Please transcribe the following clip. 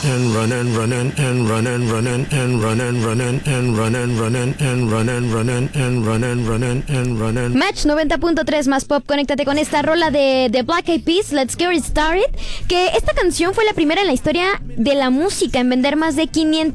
and run and run and run and run and run and run and run and run and run and run and run and run and run and Match 90.3 más pop, conéctate con esta rola de Black Eyed Peas, Let's Get It Started, que esta canción fue la primera en la historia de la música en vender más de 500